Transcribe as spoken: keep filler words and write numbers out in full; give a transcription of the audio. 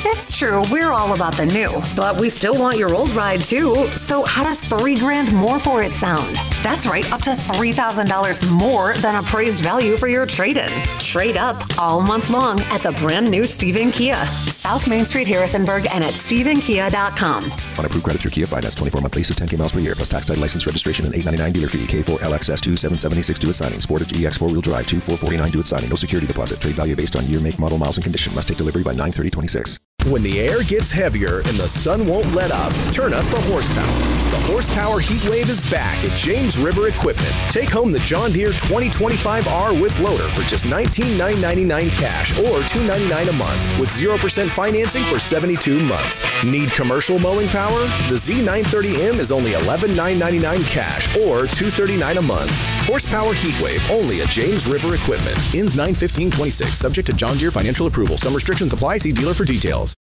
It's true, we're all about the new, but we still want your old ride too. So how does three grand more for it sound? That's right, up to three thousand dollars more than appraised value for your trade-in. Trade up all month long at the brand new Stephen Kia. South Main Street, Harrisonburg, and at stephen kia dot com. On approved credit through Kia Finance, twenty-four month leases, ten K miles per year, plus tax, title, license, registration, and eight ninety-nine dealer fee. K four L X S two seven seventy-six due at signing. Sportage E X four-wheel drive two four forty-nine due at signing. No security deposit. Trade value based on year, make, model, miles, and condition. Must take delivery by nine thirty twenty-six. When the air gets heavier and the sun won't let up, turn up the horsepower. The Horsepower Heat Wave is back at James River Equipment. Take home the John Deere twenty twenty-five R with loader for just nineteen thousand nine hundred ninety-nine dollars cash or two hundred ninety-nine dollars a month with zero percent financing for seventy-two months. Need commercial mowing power? The Z nine thirty M is only eleven thousand nine hundred ninety-nine dollars cash or two hundred thirty-nine dollars a month. Horsepower Heat Wave only at James River Equipment. Ends nine fifteen twenty-six. Subject to John Deere financial approval. Some restrictions apply. See dealer for details.